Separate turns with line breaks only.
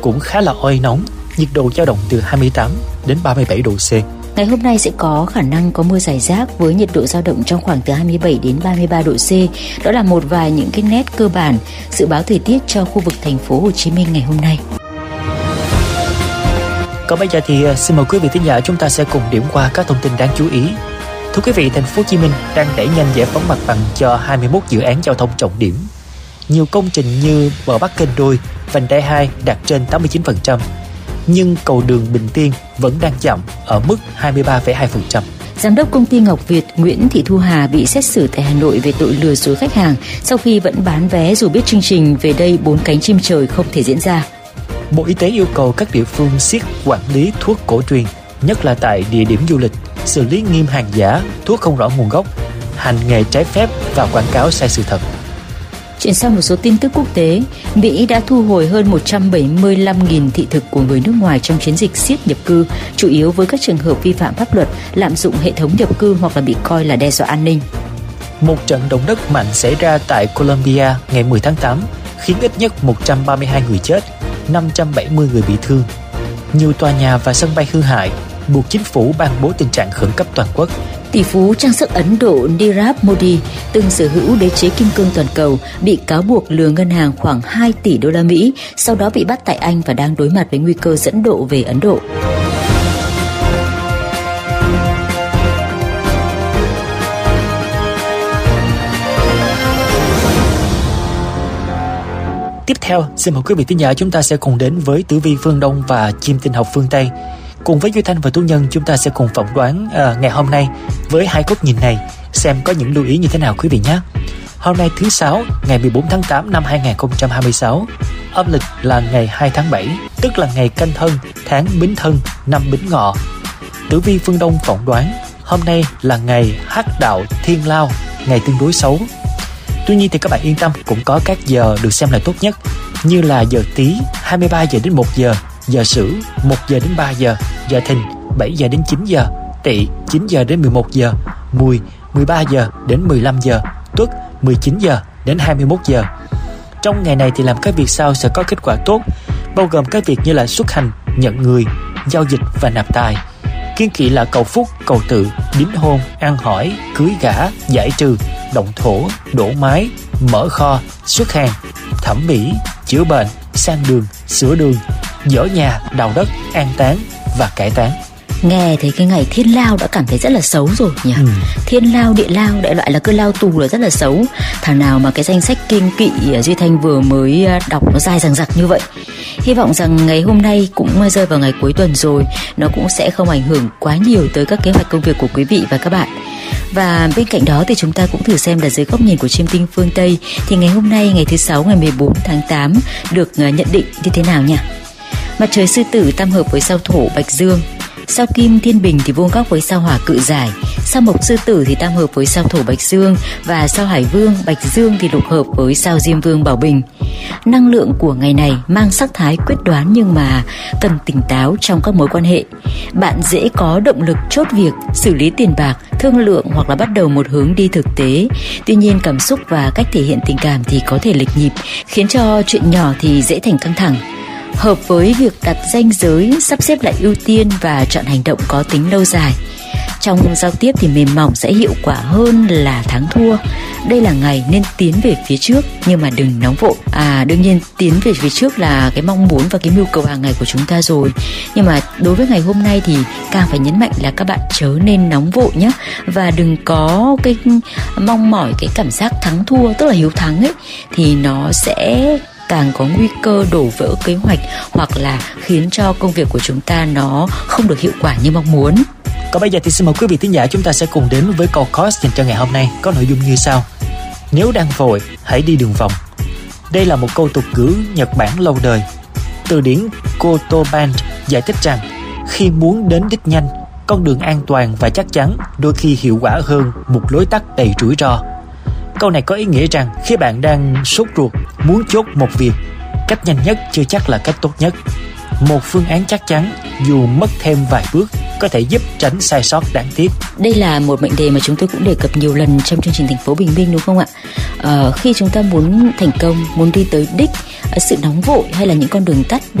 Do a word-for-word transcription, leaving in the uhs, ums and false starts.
cũng khá là oi nóng, nhiệt độ dao động từ hai mươi tám đến ba mươi bảy độ C.
Ngày hôm nay sẽ có khả năng có mưa rải rác với nhiệt độ dao động trong khoảng từ hai mươi bảy đến ba mươi ba độ C. Đó là một vài những cái nét cơ bản dự báo thời tiết cho khu vực thành phố Hồ Chí Minh ngày hôm nay.
Còn bây giờ thì xin mời quý vị thính giả chúng ta sẽ cùng điểm qua các thông tin đáng chú ý. Thưa quý vị, thành phố Hồ Chí Minh đang đẩy nhanh giải phóng mặt bằng cho hai mươi mốt dự án giao thông trọng điểm. Nhiều công trình như bờ Bắc Kênh Đôi, vành đai hai đạt trên tám mươi chín phần trăm, nhưng cầu đường Bình Tiên vẫn đang chậm ở mức hai mươi ba phẩy hai phần trăm.
Giám đốc công ty Ngọc Việt Nguyễn Thị Thu Hà bị xét xử tại Hà Nội về tội lừa dối khách hàng sau khi vẫn bán vé dù biết chương trình Về đây bốn cánh chim trời không thể diễn ra.
Bộ Y tế yêu cầu các địa phương siết quản lý thuốc cổ truyền, nhất là tại địa điểm du lịch, xử lý nghiêm hàng giả, thuốc không rõ nguồn gốc, hành nghề trái phép và quảng cáo sai sự thật.
Chuyển sang một số tin tức quốc tế, Mỹ đã thu hồi hơn một trăm bảy mươi lăm nghìn thị thực của người nước ngoài trong chiến dịch siết nhập cư, chủ yếu với các trường hợp vi phạm pháp luật, lạm dụng hệ thống nhập cư hoặc là bị coi là đe dọa an ninh.
Một trận động đất mạnh xảy ra tại Colombia ngày mười tháng tám khiến ít nhất một trăm ba mươi hai người chết, năm trăm bảy mươi người bị thương. Nhiều tòa nhà và sân bay hư hại, buộc chính phủ ban bố tình trạng khẩn cấp toàn quốc.
Tỷ phú trang sức Ấn Độ Nirav Modi, từng sở hữu đế chế kim cương toàn cầu, bị cáo buộc lừa ngân hàng khoảng hai tỷ đô la Mỹ, sau đó bị bắt tại Anh và đang đối mặt với nguy cơ dẫn độ về Ấn Độ.
Tiếp theo, xin mời quý vị thính giả chúng ta sẽ cùng đến với tử vi phương Đông và chim tinh học phương Tây. Cùng với Duy Thanh và Tú Nhân, chúng ta sẽ cùng phỏng đoán à, ngày hôm nay với hai góc nhìn này, xem có những lưu ý như thế nào quý vị nhé. Hôm nay thứ Sáu, ngày mười bốn tháng tám năm hai nghìn không trăm hai mươi sáu, âm lịch là ngày hai tháng bảy, tức là ngày Canh Thân, tháng Bính Thân, năm Bính Ngọ. Tử vi phương Đông phỏng đoán hôm nay là ngày hắc đạo thiên lao, ngày tương đối xấu. Tuy nhiên thì các bạn yên tâm, cũng có các giờ được xem là tốt nhất, như là giờ Tý hai mươi ba giờ đến một giờ, giờ Sửu một giờ đến ba giờ, giờ Thìn bảy giờ đến chín giờ, Tỵ chín giờ đến mười một giờ, Mùi mười ba giờ đến mười lăm giờ, Tuất mười chín giờ đến hai mươi mốt giờ. Trong ngày này thì làm các việc sau sẽ có kết quả tốt, bao gồm các việc như là xuất hành, nhận người, giao dịch và nạp tài. Kiêng kỵ là cầu phúc, cầu tự, đính hôn, ăn hỏi, cưới gả, giải trừ, động thổ, đổ mái, mở kho, xuất hàng, thẩm mỹ, chữa bệnh, sang đường, sửa đường, dỡ nhà, đào đất, an táng và cải táng.
Nghe thấy cái ngày thiên lao đã cảm thấy rất là xấu rồi nhỉ. ừ. Thiên lao, địa lao, đại loại là cơn lao tù là rất là xấu. Thảo nào mà cái danh sách kiêng kỵ Duy Thanh vừa mới đọc nó dài dằng dặc như vậy. Hy vọng rằng ngày hôm nay cũng rơi vào ngày cuối tuần rồi, nó cũng sẽ không ảnh hưởng quá nhiều tới các kế hoạch công việc của quý vị và các bạn. Và bên cạnh đó thì chúng ta cũng thử xem là dưới góc nhìn của chiêm tinh phương Tây thì ngày hôm nay, ngày thứ Sáu, ngày mười bốn tháng tám được nhận định như thế nào nhỉ? Mặt trời Sư Tử tam hợp với sao Thổ Bạch Dương, sao Kim Thiên Bình thì vuông góc với sao Hỏa Cự Giải, sao Mộc Sư Tử thì tam hợp với sao Thổ Bạch Dương, và sao Hải Vương Bạch Dương thì lục hợp với sao Diêm Vương Bảo Bình. Năng lượng của ngày này mang sắc thái quyết đoán nhưng mà cần tỉnh táo trong các mối quan hệ. Bạn dễ có động lực chốt việc, xử lý tiền bạc, thương lượng hoặc là bắt đầu một hướng đi thực tế. Tuy nhiên cảm xúc và cách thể hiện tình cảm thì có thể lệch nhịp, khiến cho chuyện nhỏ thì dễ thành căng thẳng. Hợp với việc đặt ranh giới, sắp xếp lại ưu tiên và chọn hành động có tính lâu dài. Trong giao tiếp thì mềm mỏng sẽ hiệu quả hơn là thắng thua. Đây là ngày nên tiến về phía trước nhưng mà đừng nóng vội. À đương nhiên tiến về phía trước là cái mong muốn và cái mưu cầu hàng ngày của chúng ta rồi. Nhưng mà đối với ngày hôm nay thì càng phải nhấn mạnh là các bạn chớ nên nóng vội nhé. Và đừng có cái mong mỏi cái cảm giác thắng thua, tức là hiếu thắng ấy, thì nó sẽ càng có nguy cơ đổ vỡ kế hoạch hoặc là khiến cho công việc của chúng ta nó không được hiệu quả như mong muốn.
Còn bây giờ thì xin mời quý vị thính giả chúng ta sẽ cùng đến với câu course dành cho ngày hôm nay, có nội dung như sau: nếu đang vội, hãy đi đường vòng. Đây là một câu tục ngữ Nhật Bản lâu đời. Từ điển Kotoban giải thích rằng khi muốn đến đích nhanh, con đường an toàn và chắc chắn đôi khi hiệu quả hơn một lối tắt đầy rủi ro. Câu này có ý nghĩa rằng khi bạn đang sốt ruột, muốn chốt một việc, cách nhanh nhất chưa chắc là cách tốt nhất. Một phương án chắc chắn, dù mất thêm vài bước, có thể giúp tránh sai sót đáng tiếc.
Đây là một mệnh đề mà chúng tôi cũng đề cập nhiều lần trong chương trình Thành phố Bình Minh, đúng không ạ? À, khi chúng ta muốn thành công, muốn đi tới đích, sự nóng vội hay là những con đường tắt